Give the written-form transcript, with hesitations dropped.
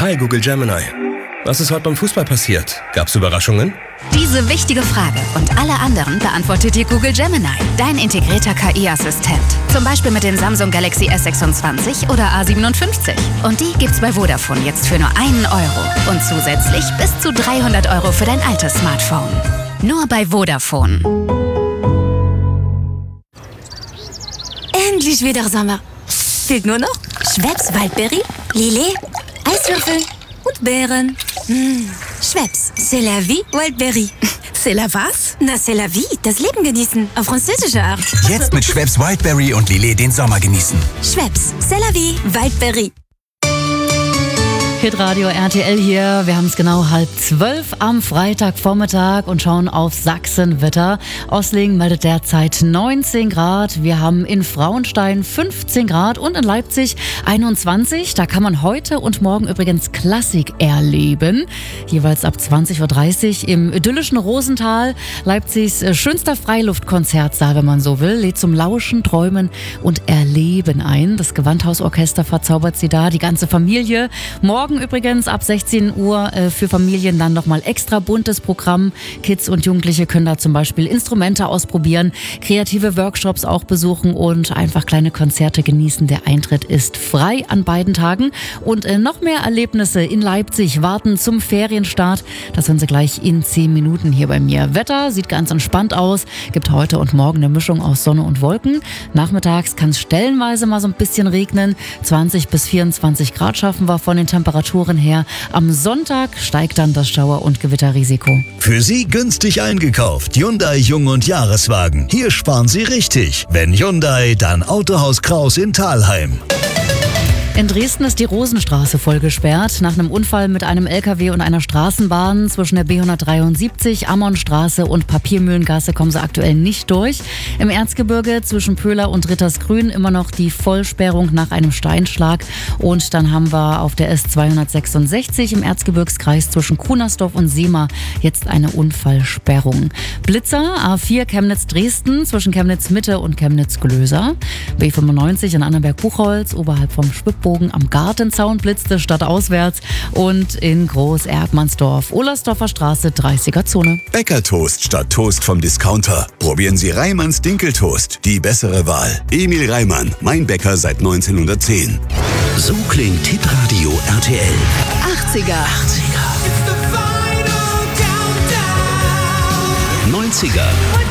Hi Google Gemini. Was ist heute beim Fußball passiert? Gab's Überraschungen? Diese wichtige Frage und alle anderen beantwortet dir Google Gemini, dein integrierter KI-Assistent. Zum Beispiel mit dem Samsung Galaxy S26 oder A57. Und die gibt's bei Vodafone jetzt für nur €1 und zusätzlich bis zu 300 € für dein altes Smartphone. Nur bei Vodafone. Endlich wieder Sommer. Fehlt nur noch Schweppes Waldberry, Lillet, Eiswürfel und Beeren. Schweppes, c'est la vie Wildberry. C'est la was? Na, c'est la vie, das Leben genießen, auf französische Art. Jetzt mit Schweppes Wildberry und Lillet den Sommer genießen. Schweppes, c'est la vie Wildberry. Hitradio RTL hier. Wir haben es genau 11:30 am Freitagvormittag und schauen auf Sachsenwetter. Osling meldet derzeit 19 Grad. Wir haben in Frauenstein 15 Grad und in Leipzig 21. Da kann man heute und morgen übrigens Klassik erleben. Jeweils ab 20:30 Uhr im idyllischen Rosental. Leipzigs schönster Freiluftkonzertsaal, wenn man so will, lädt zum Lauschen, Träumen und Erleben ein. Das Gewandhausorchester verzaubert sie da, die ganze Familie. Morgen übrigens ab 16 Uhr für Familien dann nochmal extra buntes Programm. Kids und Jugendliche können da zum Beispiel Instrumente ausprobieren, kreative Workshops auch besuchen und einfach kleine Konzerte genießen. Der Eintritt ist frei an beiden Tagen. Und noch mehr Erlebnisse in Leipzig warten zum Ferienstart. Das hören Sie gleich in 10 Minuten hier bei mir. Wetter sieht ganz entspannt aus. Gibt heute und morgen eine Mischung aus Sonne und Wolken. Nachmittags kann es stellenweise mal so ein bisschen regnen. 20 bis 24 Grad schaffen wir von den Temperaturen her. Am Sonntag steigt dann das Schauer- und Gewitterrisiko. Für Sie günstig eingekauft. Hyundai Jung- und Jahreswagen. Hier sparen Sie richtig. Wenn Hyundai, dann Autohaus Kraus in Thalheim. In Dresden ist die Rosenstraße voll gesperrt. Nach einem Unfall mit einem LKW und einer Straßenbahn zwischen der B173, Ammonstraße und Papiermühlengasse kommen sie aktuell nicht durch. Im Erzgebirge zwischen Pöhler und Rittersgrün immer noch die Vollsperrung nach einem Steinschlag. Und dann haben wir auf der S266 im Erzgebirgskreis zwischen Kunersdorf und Sehma jetzt eine Unfallsperrung. Blitzer, A4 Chemnitz-Dresden zwischen Chemnitz-Mitte und Chemnitz-Glöser. B95 in Annaberg-Buchholz oberhalb vom Schwippbogen am Gartenzaun blitzte stadtauswärts und in Groß-Erkmannsdorf, Ohlsdorfer Straße, 30er Zone. Bäckertoast statt Toast vom Discounter. Probieren Sie Reimanns Dinkeltoast. Die bessere Wahl. Emil Reimann, mein Bäcker seit 1910. So klingt Hitradio RTL. 80er. 90er.